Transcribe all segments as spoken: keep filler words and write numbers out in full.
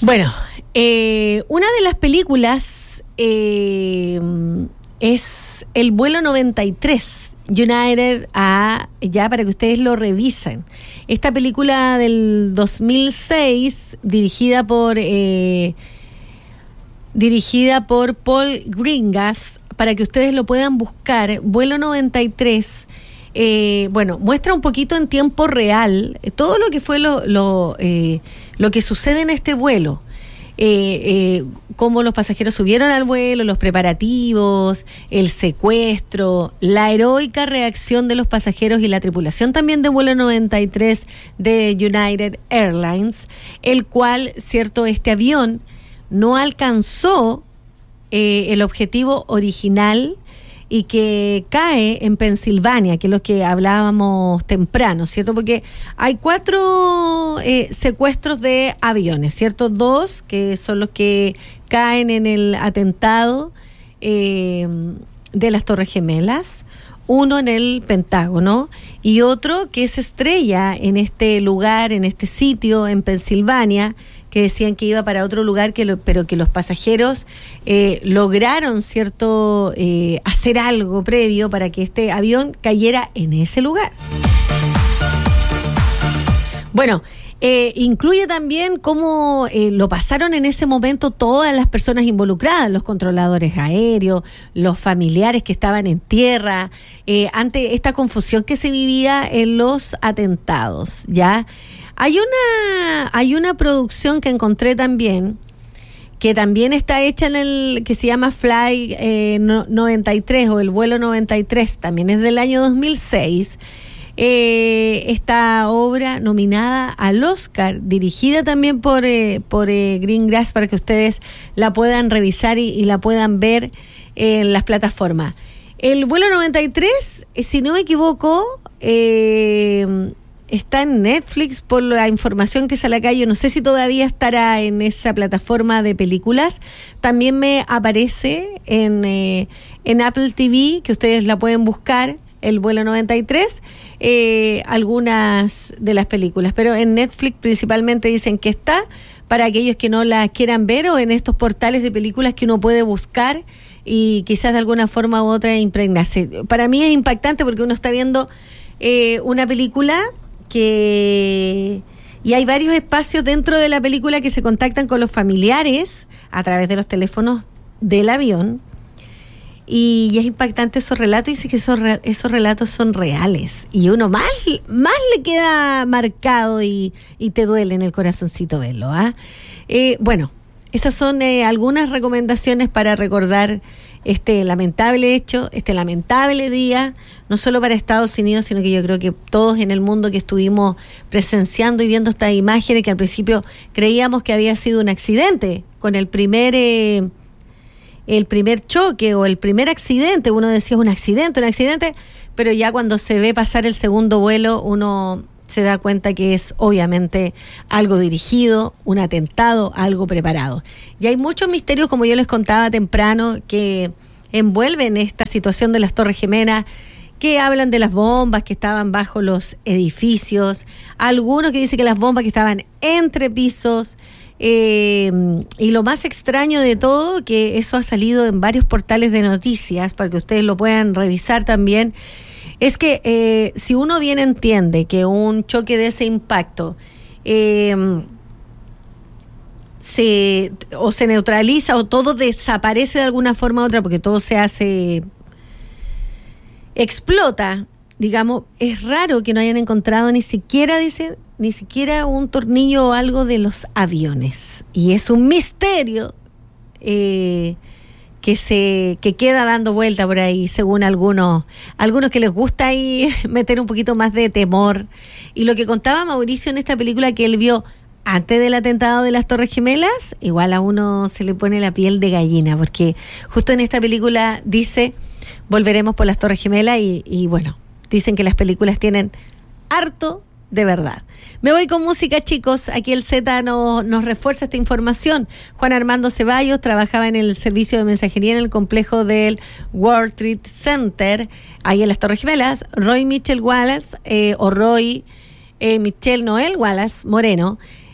Bueno, eh, una de las películas eh, es El vuelo noventa y tres, United, a, ya para que ustedes lo revisen. Esta película del dos mil seis, dirigida por eh, dirigida por Paul Greengrass, para que ustedes lo puedan buscar. Vuelo noventa y tres, eh, bueno, muestra un poquito en tiempo real eh, todo lo que fue lo lo, eh, lo que sucede en este vuelo. Eh, eh, cómo los pasajeros subieron al vuelo, los preparativos, el secuestro, la heroica reacción de los pasajeros y la tripulación también de vuelo noventa y tres de United Airlines, el cual, cierto, este avión no alcanzó eh, el objetivo original y que cae en Pensilvania, que es lo que hablábamos temprano, ¿cierto? Porque hay cuatro eh, secuestros de aviones, ¿cierto? Dos que son los que caen en el atentado eh, de las Torres Gemelas, uno en el Pentágono y otro que se estrella en este lugar, en este sitio en Pensilvania, que decían que iba para otro lugar, que lo, pero que los pasajeros eh, lograron, cierto, eh, hacer algo previo para que este avión cayera en ese lugar. Bueno, eh, incluye también cómo eh, lo pasaron en ese momento todas las personas involucradas, los controladores aéreos, los familiares que estaban en tierra, eh, ante esta confusión que se vivía en los atentados, ¿ya? Hay una, hay una producción que encontré también, que también está hecha en el, que se llama Fly eh, noventa y tres o el vuelo noventa y tres, también es del año dos mil seis. Eh, esta obra nominada al Oscar, dirigida también por, eh, por eh, Greengrass, para que ustedes la puedan revisar y, y la puedan ver en las plataformas. El vuelo noventa y tres, eh, si no me equivoco, eh, está en Netflix por la información que sale acá. Yo no sé si todavía estará en esa plataforma de películas. También me aparece en, eh, en Apple T V, que ustedes la pueden buscar, el vuelo noventa y tres, eh, algunas de las películas. Pero en Netflix principalmente dicen que está, para aquellos que no la quieran ver, o en estos portales de películas que uno puede buscar y quizás de alguna forma u otra impregnarse. Para mí es impactante porque uno está viendo eh, una película que y hay varios espacios dentro de la película que se contactan con los familiares a través de los teléfonos del avión, y, y es impactante esos relatos, y dice que esos, esos relatos son reales y uno más, más le queda marcado y, y te duele en el corazoncito verlo, ¿ah? Eh, bueno, esas son eh, algunas recomendaciones para recordar este lamentable hecho, este lamentable día, no solo para Estados Unidos, sino que yo creo que todos en el mundo que estuvimos presenciando y viendo estas imágenes, que al principio creíamos que había sido un accidente, con el primer eh, el primer choque o el primer accidente, uno decía un accidente, un accidente, pero ya cuando se ve pasar el segundo vuelo, uno se da cuenta que es obviamente algo dirigido, un atentado, algo preparado. Y hay muchos misterios, como yo les contaba temprano, que envuelven esta situación de las Torres Gemelas, que hablan de las bombas que estaban bajo los edificios, algunos que dicen que las bombas que estaban entre pisos, eh, y lo más extraño de todo, que eso ha salido en varios portales de noticias, para que ustedes lo puedan revisar también, es que eh, si uno bien entiende que un choque de ese impacto eh, se o se neutraliza o todo desaparece de alguna forma u otra, porque todo se hace, explota, digamos, es raro que no hayan encontrado ni siquiera, dice, ni siquiera un tornillo o algo de los aviones, y es un misterio eh, que se que queda dando vuelta por ahí, según algunos algunos que les gusta ahí meter un poquito más de temor. Y lo que contaba Mauricio en esta película que él vio antes del atentado de las Torres Gemelas, igual a uno se le pone la piel de gallina, porque justo en esta película dice, volveremos por las Torres Gemelas, y, y bueno, dicen que las películas tienen harto de verdad. Me voy con música, chicos. Aquí el Z nos, nos refuerza esta información. Juan Armando Ceballos trabajaba en el servicio de mensajería en el complejo del World Trade Center, ahí en las Torres Gemelas. Roy Mitchell Wallace, eh, o Roy eh, Michelle Noel Wallace Moreno,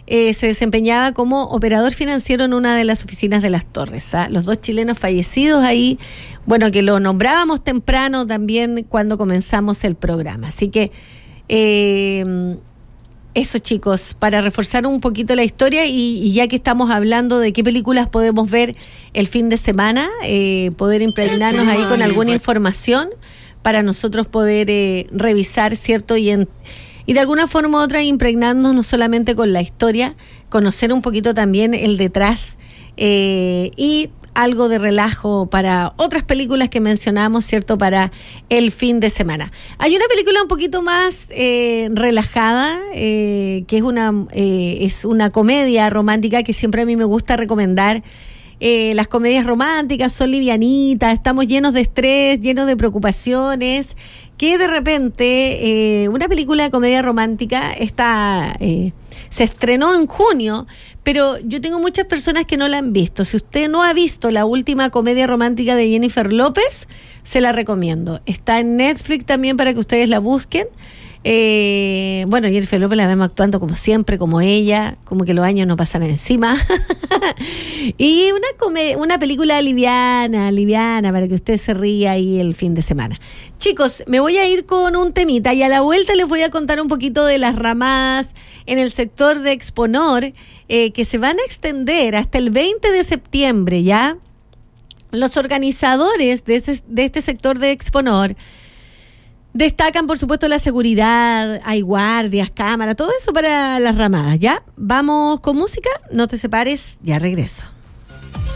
eh, se desempeñaba como operador financiero en una de las oficinas de Las Torres. ¿Ah? Los dos chilenos fallecidos ahí, bueno, que lo nombrábamos temprano también cuando comenzamos el programa. Así que eh, eso, chicos, para reforzar un poquito la historia y, y ya que estamos hablando de qué películas podemos ver el fin de semana, eh, poder impregnarnos ahí con alguna información para nosotros poder eh, revisar, ¿cierto? Y, en, y de alguna forma u otra impregnarnos no solamente con la historia, conocer un poquito también el detrás eh, y algo de relajo para otras películas que mencionamos, ¿cierto? Para el fin de semana. Hay una película un poquito más eh, relajada, eh, que es una, eh, es una comedia romántica que siempre a mí me gusta recomendar. Eh, las comedias románticas son livianitas, estamos llenos de estrés, llenos de preocupaciones, que de repente eh, una película de comedia romántica está, eh, se estrenó en junio, pero yo tengo muchas personas que no la han visto. Si usted no ha visto la última comedia romántica de Jennifer López, se la recomiendo. Está en Netflix también para que ustedes la busquen. Eh, bueno, Jennifer López la vemos actuando como siempre, como ella, como que los años no pasan encima. Y una come- una película liviana, liviana, para que usted se ría ahí el fin de semana. Chicos, me voy a ir con un temita y a la vuelta les voy a contar un poquito de las ramadas en el sector de Exponor, eh, que se van a extender hasta el veinte de septiembre, ¿ya? Los organizadores de, ese, de este sector de Exponor destacan, por supuesto, la seguridad, hay guardias, cámaras, todo eso para las ramadas, ¿ya? Vamos con música, no te separes, ya regreso.